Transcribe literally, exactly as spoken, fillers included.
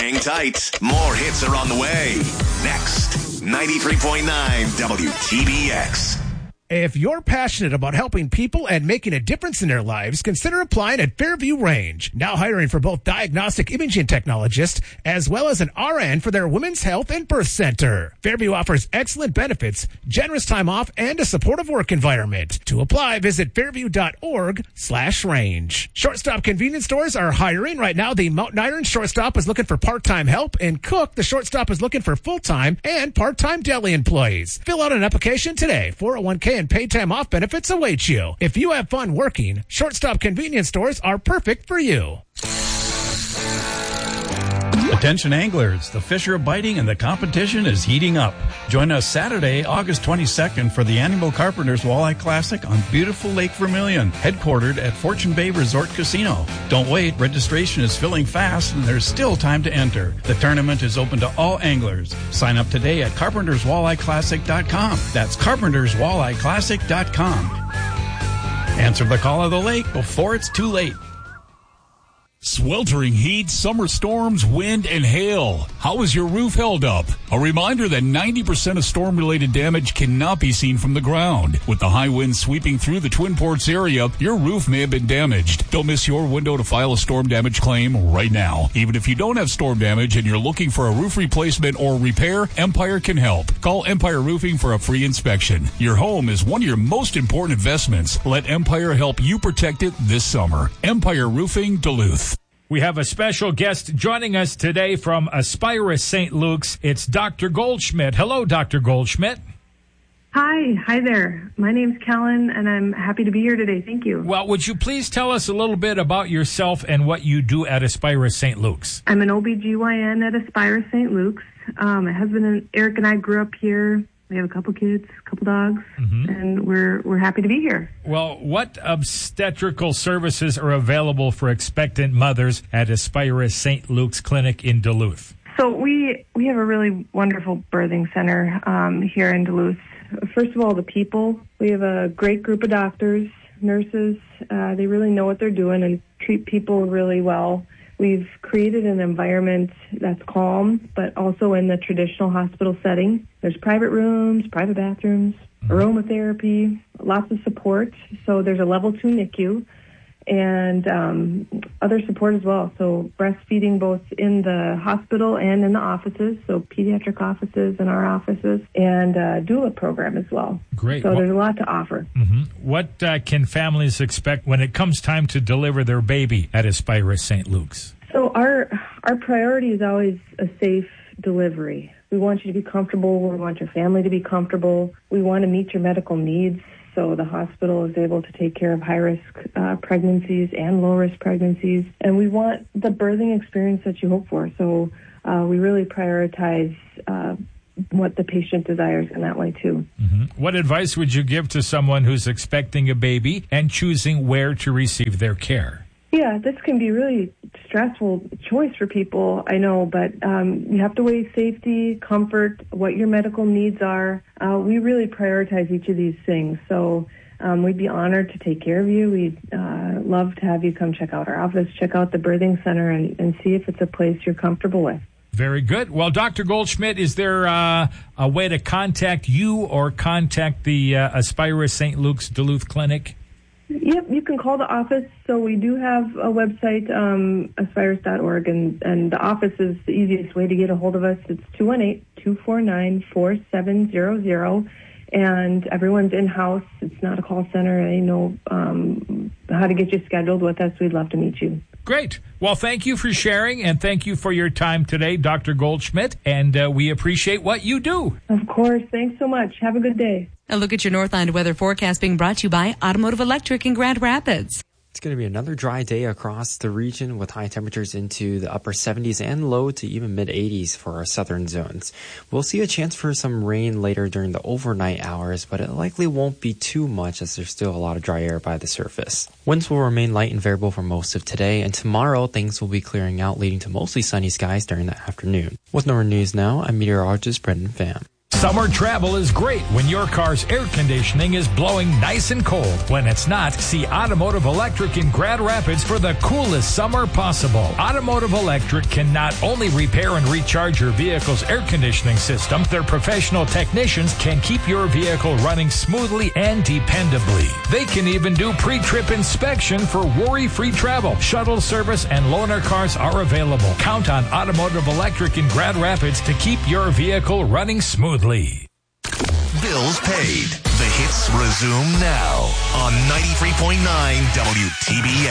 Hang tight. More hits are on the way. Next, ninety-three point nine W T B X. If you're passionate about helping people and making a difference in their lives, consider applying at Fairview Range. Now hiring for both diagnostic imaging technologists as well as an R N for their Women's Health and Birth Center. Fairview offers excellent benefits, generous time off, and a supportive work environment. To apply, visit fairview.org slash range. Shortstop convenience stores are hiring. Right now, the Mountain Iron shortstop is looking for part-time help, and Cook, the shortstop, is looking for full-time and part-time deli employees. Fill out an application today. four oh one k and paid time off benefits await you. If you have fun working, Shortstop convenience stores are perfect for you. Attention anglers, the fish are biting and the competition is heating up. Join us Saturday, August twenty-second for the annual Carpenters Walleye Classic on beautiful Lake Vermilion, headquartered at Fortune Bay Resort Casino. Don't wait, registration is filling fast and there's still time to enter. The tournament is open to all anglers. Sign up today at carpenters walleye classic dot com. That's carpenters walleye classic dot com. Answer the call of the lake before it's too late. Sweltering heat, summer storms, wind, and hail. How is your roof held up? A reminder that ninety percent of storm-related damage cannot be seen from the ground. With the high winds sweeping through the Twin Ports area, your roof may have been damaged. Don't miss your window to file a storm damage claim right now. Even if you don't have storm damage and you're looking for a roof replacement or repair, Empire can help. Call Empire Roofing for a free inspection. Your home is one of your most important investments. Let Empire help you protect it this summer. Empire Roofing, Duluth. We have a special guest joining us today from Aspira Saint Luke's. It's Doctor Goldschmidt. Hello, Doctor Goldschmidt. Hi. Hi there. My name's Kellen, and I'm happy to be here today. Thank you. Well, would you please tell us a little bit about yourself and what you do at Aspira Saint Luke's? I'm an O B G Y N at Aspira Saint Luke's. Um, my husband and Eric and I grew up here. We have a couple kids, a couple dogs, mm-hmm. and we're we're happy to be here. Well, what obstetrical services are available for expectant mothers at Aspira Saint Luke's Clinic in Duluth? So we we have a really wonderful birthing center um, here in Duluth. First of all, the people. We have a great group of doctors, nurses. Uh, they really know what they're doing and treat people really well. We've created an environment that's calm, but also in the traditional hospital setting. There's private rooms, private bathrooms, aromatherapy, lots of support. So there's a level two N I C U and um, other support as well. So breastfeeding both in the hospital and in the offices, so pediatric offices and our offices, and uh, doula program as well. Great. So well, there's a lot to offer. Mm-hmm. What uh, can families expect when it comes time to deliver their baby at Aspira Saint Luke's? So our our priority is always a safe delivery. We want you to be comfortable. We want your family to be comfortable. We want to meet your medical needs. So the hospital is able to take care of high-risk uh, pregnancies and low-risk pregnancies. And we want the birthing experience that you hope for. So uh, we really prioritize uh, what the patient desires in that way, too. Mm-hmm. What advice would you give to someone who's expecting a baby and choosing where to receive their care? Yeah, this can be really stressful choice for people, I know, but um, you have to weigh safety, comfort, what your medical needs are. Uh, we really prioritize each of these things. So um, we'd be honored to take care of you. We'd uh, love to have you come check out our office, check out the birthing center, and, and see if it's a place you're comfortable with. Very good. Well, Doctor Goldschmidt, is there uh, a way to contact you or contact the uh, Aspira Saint Luke's Duluth Clinic? Yep, you can call the office. So we do have a website, um, aspirus dot org, and, and the office is the easiest way to get a hold of us. It's two one eight, two four nine, four seven zero zero, and everyone's in-house. It's not a call center. They know um, how to get you scheduled with us. We'd love to meet you. Great. Well, thank you for sharing, and thank you for your time today, Doctor Goldschmidt, and uh, we appreciate what you do. Of course. Thanks so much. Have a good day. A look at your Northland weather forecast being brought to you by Automotive Electric in Grand Rapids. It's going to be another dry day across the region with high temperatures into the upper seventies and low to even mid eighties for our southern zones. We'll see a chance for some rain later during the overnight hours, but it likely won't be too much as there's still a lot of dry air by the surface. Winds will remain light and variable for most of today, and tomorrow things will be clearing out, leading to mostly sunny skies during the afternoon. With Northern News Now, I'm meteorologist Brendan Pham. Summer travel is great when your car's air conditioning is blowing nice and cold. When it's not, see Automotive Electric in Grand Rapids for the coolest summer possible. Automotive Electric can not only repair and recharge your vehicle's air conditioning system, their professional technicians can keep your vehicle running smoothly and dependably. They can even do pre-trip inspection for worry-free travel. Shuttle service and loaner cars are available. Count on Automotive Electric in Grand Rapids to keep your vehicle running smoothly. Bills paid. The hits resume now on ninety-three point nine W T B